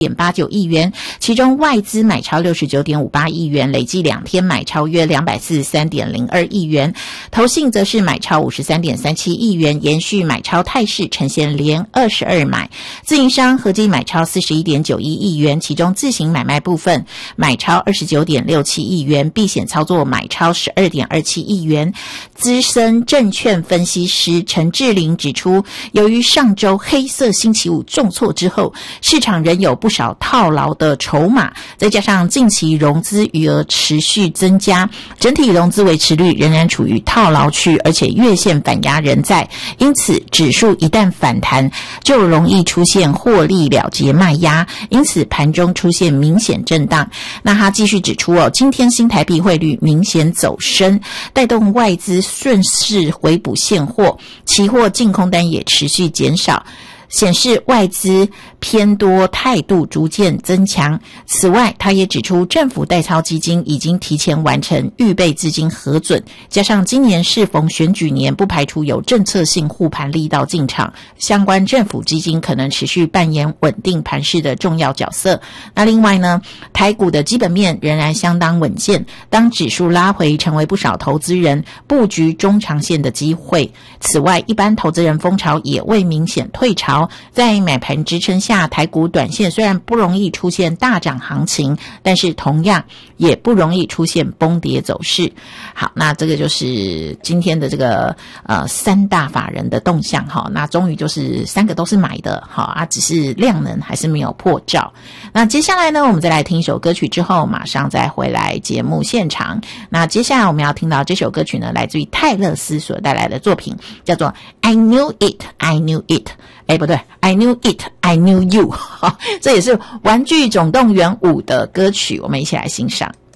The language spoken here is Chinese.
89亿元，其中外资买超 69.58 亿元，累计2天买超约 243.02 亿元，投信则是买超 53.37 亿元，延续买超态势，呈现连22买。自营商合计买超 41.91 亿元，其中自行买卖部分买超 29.67 亿元，避险操作买超 12.27 亿元。资深证券分析师陈志玲指出，由于上周黑色星期五重挫之后，市场仍有不少套牢的筹码，再加上近期融资余额持续增加，整体融资维持率仍然处于套牢区，而且月线反压仍在，因此指数一旦反弹就容易出现获利了结卖压，因此盘中出现明显震荡。那他继续指出今天新台币汇率明显走升，带动外资顺势回补现货，期货净空单也持续减少，显示外资偏多态度逐渐增强。此外，他也指出，政府代操基金已经提前完成预备资金核准，加上今年适逢选举年，不排除有政策性护盘力道进场，相关政府基金可能持续扮演稳定盘势的重要角色。那另外呢，台股的基本面仍然相当稳健，当指数拉回，成为不少投资人布局中长线的机会。此外，一般投资人风潮也未明显退潮，在买盘支撑下，台股短线虽然不容易出现大涨行情，但是同样也不容易出现崩跌走势。好，那这个就是今天的这个三大法人的动向哈。那终于就是3个都是买的，好啊，只是量能还是没有破兆。那接下来呢，我们再来听一首歌曲之后，马上再回来节目现场。那接下来我们要听到这首歌曲呢，来自于泰勒斯所带来的作品，叫做 I Knew It, I Knew It。不对 I Knew It, I Knew You 这也是玩具总动员5的歌曲，我们一起来欣赏。